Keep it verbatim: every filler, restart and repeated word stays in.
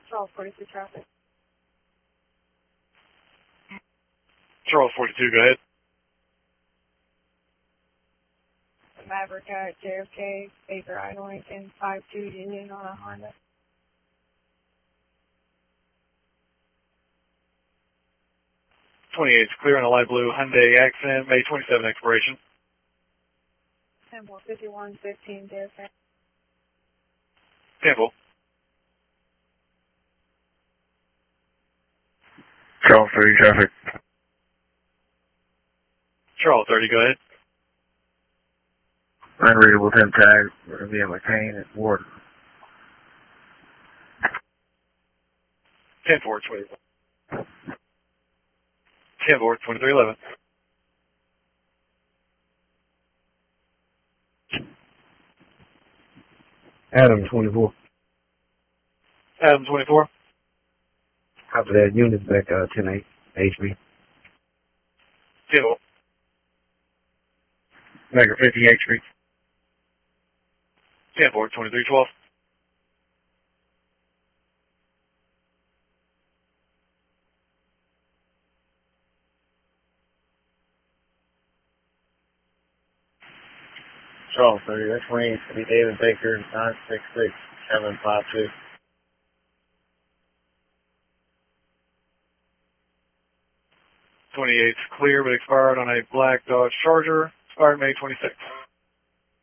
Charles forty-two traffic. Charles forty-two, go ahead. Maverick at J F K, Baker Idle Lincoln, five two Union on a Honda. twenty-eight, clear on a light blue Hyundai Accent, May twenty-seventh expiration. ten four fifty-one fifteen J F K. Temple. Charles thirty traffic. Charles thirty, go ahead. Unreadable temp tag, via McCain at Warden. ten four twenty-one. ten four twenty-three eleven. Adam twenty-four. Adam twenty-four. Copy that. Units back uh, ten eight H B. ten four. Baker fifty H B. ten four twenty-three twelve. Charles thirty, that's Wayne, be David Baker, nine six six seven five two. twenty-eight, clear but expired on a black Dodge Charger, expired May twenty-sixth.